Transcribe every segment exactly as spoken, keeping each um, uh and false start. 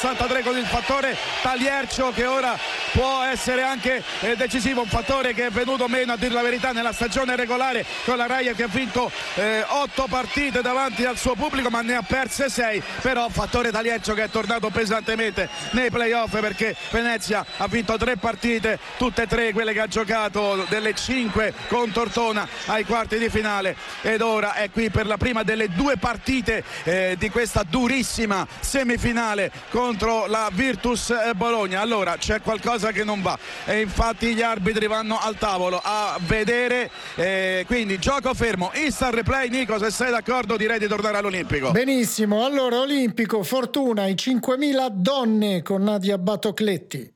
sessantatré con il fattore Taliercio, che ora può essere anche eh, decisivo, un fattore che è venuto meno a dir la verità nella stagione regolare con la Raia, che ha vinto eh, otto partite davanti al suo pubblico ma ne ha perse sei. Però fattore Taliercio che è tornato pesantemente nei playoff, perché Venezia ha vinto tre partite, tutte e tre quelle che ha giocato, delle cinque con Tortona ai quarti di finale, ed ora è qui per la prima delle due partite eh, di questa durissima semifinale contro la Virtus Bologna. Allora c'è qualcosa che non va e infatti gli arbitri vanno al tavolo a vedere, eh, quindi gioco fermo, instant replay. Nico, se sei d'accordo direi di tornare all'Olimpico. Benissimo, allora Olimpico, Fortuna, i cinquemila donne con Nadia Batocletti.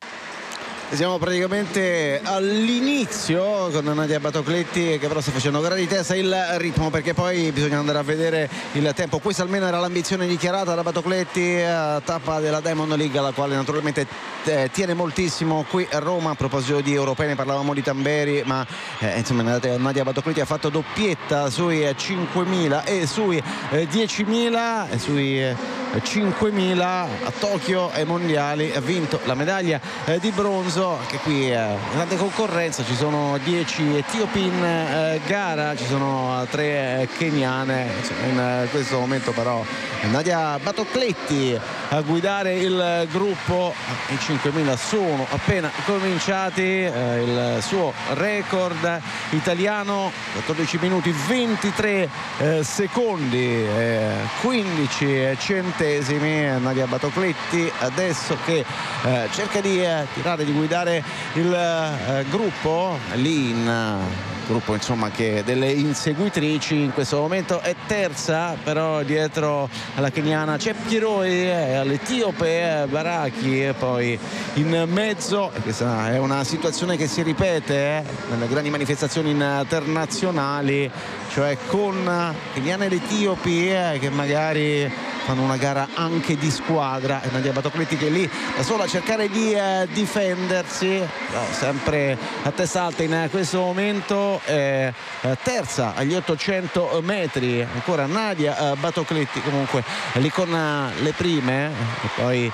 Siamo praticamente all'inizio con Nadia Batocletti, che però sta facendo gara di testa il ritmo, perché poi bisogna andare a vedere il tempo. Questa almeno era l'ambizione dichiarata da Batocletti, tappa della Diamond League, alla quale naturalmente eh, tiene moltissimo qui a Roma. A proposito di europei ne parlavamo di Tamberi, ma eh, insomma Nadia Batocletti ha fatto doppietta sui cinquemila e sui eh, diecimila e sui eh, cinquemila a Tokyo e mondiali. Ha vinto la medaglia eh, di bronzo. Anche qui eh, grande concorrenza, ci sono dieci etiopi in eh, gara, ci sono tre eh, keniane. Insomma, in eh, questo momento però Nadia Batocletti a guidare il gruppo. I cinquemila sono appena cominciati, eh, il suo record italiano quattordici minuti ventitré eh, secondi eh, quindici centesimi. Nadia Batocletti adesso che eh, cerca di eh, tirare, di guidare il eh, gruppo lì in uh, gruppo insomma che delle inseguitrici. In questo momento è terza, però dietro alla keniana c'è Piroi e all'etiope Baraki, e poi in mezzo, e questa è una situazione che si ripete eh, nelle grandi manifestazioni internazionali, cioè con keniane ed etiopi eh, che magari fanno una gara anche di squadra, e Nadia Batocletti che lì da sola a cercare di eh, difendersi, no, sempre a testa alta in questo momento, eh, eh, terza agli ottocento metri ancora Nadia eh, Batocletti, comunque lì con eh, le prime, e poi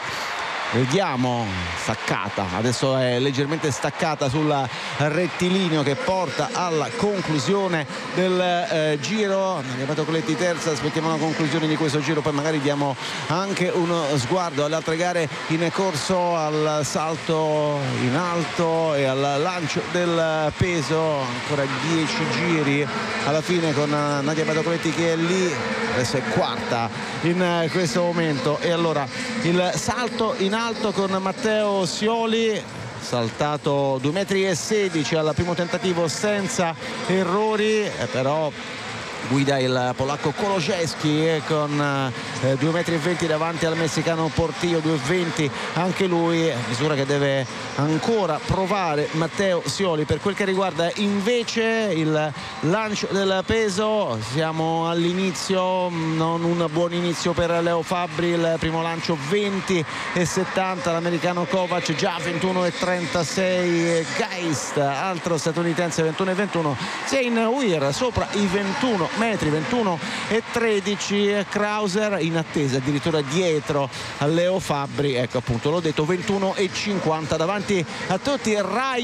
vediamo staccata, adesso è leggermente staccata sul rettilineo che porta alla conclusione del eh, giro. Nadia Batocletti terza, aspettiamo la conclusione di questo giro, poi magari diamo anche uno sguardo alle altre gare in corso, al salto in alto e al lancio del peso. Ancora dieci giri alla fine con Nadia Batocletti che è lì, adesso è quarta in questo momento. E allora il salto in alto con Matteo Sioli, saltato due metri e sedici al primo tentativo senza errori, eh, però guida il polacco Koloszewski con eh, due metri e venti davanti al messicano Portillo, due e venti anche lui, misura che deve ancora provare Matteo Sioli. Per quel che riguarda invece il lancio del peso, siamo all'inizio, non un buon inizio per Leo Fabbri, il primo lancio venti e settanta, l'americano Kovac già ventuno e trentasei, Geist altro statunitense ventuno e ventuno, Zane Weir sopra i ventuno metri, ventuno e tredici, Krauser in attesa addirittura dietro a Leo Fabbri, ecco appunto l'ho detto, ventuno e cinquanta davanti a tutti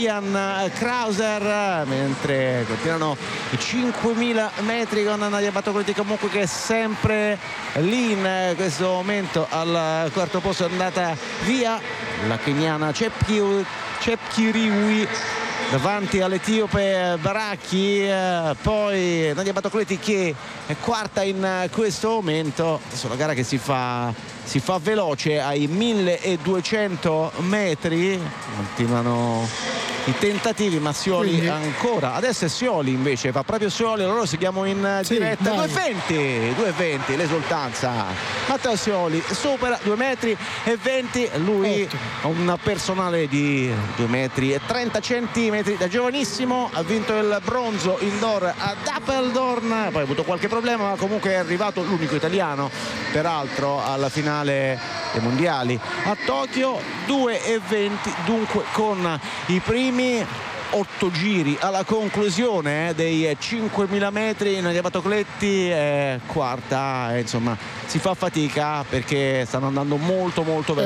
Ryan Krauser, mentre continuano i cinquemila metri con Nadia Batocletti comunque che è sempre lì in questo momento al quarto posto. È andata via la keniana Chepkiriwi davanti all'etiope Baraki, eh, poi Nadia Batocletti che è quarta in questo momento. Adesso la gara che si fa si fa veloce ai milleduecento metri, continuano i tentativi, ma Sioli quindi ancora, adesso è Sioli invece, fa proprio Sioli, loro seguiamo in sì, diretta, due e venti, due e venti l'esultanza, Matteo Sioli supera due metri e venti, lui ha un personale di due metri e trenta centimetri, da giovanissimo ha vinto il bronzo indoor ad Apeldoorn, poi ha avuto qualche problema, ma comunque è arrivato l'unico italiano peraltro alla finale dei mondiali a Tokyo, due e venti dunque con i primi otto giri alla conclusione eh, dei cinquemila metri. Nadia Batocletti è quarta, eh, insomma si fa fatica perché stanno andando molto molto veloci.